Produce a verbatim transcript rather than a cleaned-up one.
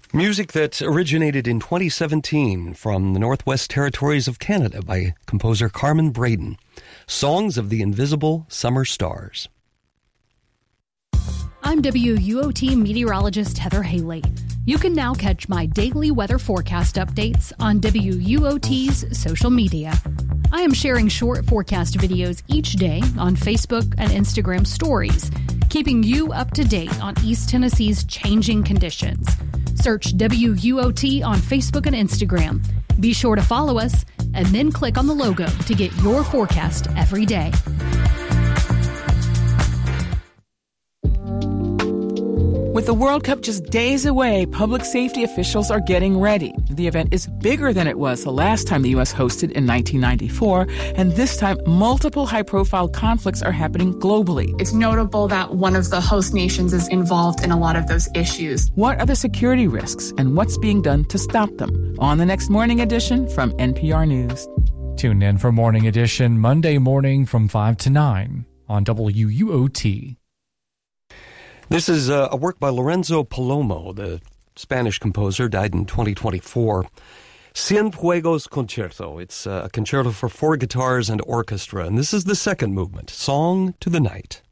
Music that originated in twenty seventeen from the Northwest Territories of Canada by composer Carmen Braden. Songs of the Invisible Summer Stars. I'm W U O T meteorologist Heather Haley. You can now catch my daily weather forecast updates on W U O T's social media. I am sharing short forecast videos each day on Facebook and Instagram stories, keeping you up to date on East Tennessee's changing conditions. Search W U O T on Facebook and Instagram. Be sure to follow us and then click on the logo to get your forecast every day. With the World Cup just days away, public safety officials are getting ready. The event is bigger than it was the last time the U S hosted in nineteen ninety-four, and this time multiple high-profile conflicts are happening globally. It's notable that one of the host nations is involved in a lot of those issues. What are the security risks, and what's being done to stop them? On the next Morning Edition from N P R News. Tune in for Morning Edition Monday morning from five to nine on W U O T. This is uh, a work by Lorenzo Palomo, the Spanish composer, died in twenty twenty-four. Cienfuegos Concerto. It's uh, a concerto for four guitars and orchestra, and this is the second movement, Song to the Night.